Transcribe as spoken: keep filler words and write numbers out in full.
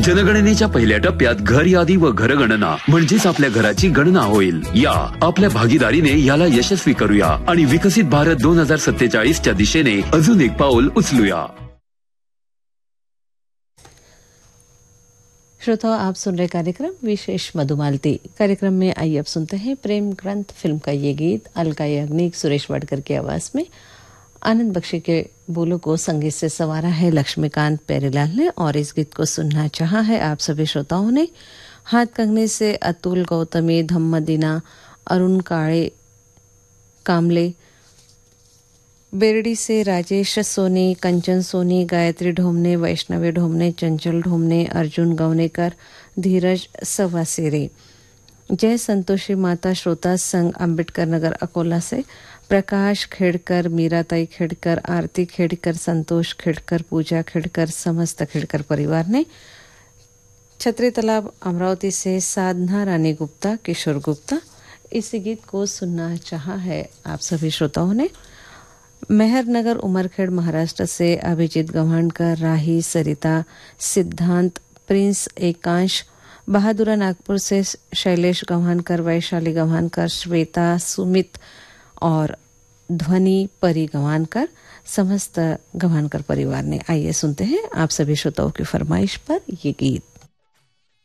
जनगणनेच्या पहिल्या टप्प्यात घर यादी व घरगणना म्हणजेच आपल्या घराची गणना होईल. या आपल्या भागीदारीने याला यशस्वी करूया आणि विकसित भारत दोन हजार सत्तेचाळीसच्या दिशेने अजून एक पाऊल उचलूया. श्रोताओं, आप सुन रहे कार्यक्रम विशेष मधुमालती. कार्यक्रम में आइए अब सुनते हैं प्रेम ग्रंथ फिल्म का ये गीत अलका याग्निक सुरेश वाडकर की आवाज में. आनंद बख्शी के बोलों को संगीत से संवारा है लक्ष्मीकांत प्यारेलाल ने और इस गीत को सुनना चाहा है आप सभी श्रोताओं ने. हाथ कंगने से अतुल गौतमी, धम्मदीना, अरुण काळे कामले, बेरडी से राजेश सोनी, कंचन सोनी, गायत्री ढोमने, वैष्णवी ढोमने, चंचल ढोमने, अर्जुन गवनेकर, धीरज सवासेरे. जय संतोषी माता श्रोता संघ अम्बेडकर नगर अकोला से प्रकाश खेड़कर, मीराताई खेड़कर, आरती खेड़कर, संतोष खेड़कर, पूजा खेड़कर, समस्त खेड़कर परिवार ने. छतरी तालाब अमरावती से साधना रानी गुप्ता, किशोर गुप्ता. इसी गीत को सुनना चाहा है आप सभी श्रोताओं ने. मेहरनगर उमरखेड़ महाराष्ट्र से अभिजीत गव्हाणकर, राही, सरिता, सिद्धांत, प्रिंस, एकांश. बहादुरा नागपुर से शैलेश गव्हाणकर, वैशाली गव्हाणकर, श्वेता, सुमित और ध्वनि परी गव्हाणकर, समस्त गव्हाणकर परिवार ने. आइए सुनते हैं आप सभी श्रोताओं की फरमाइश पर ये गीत.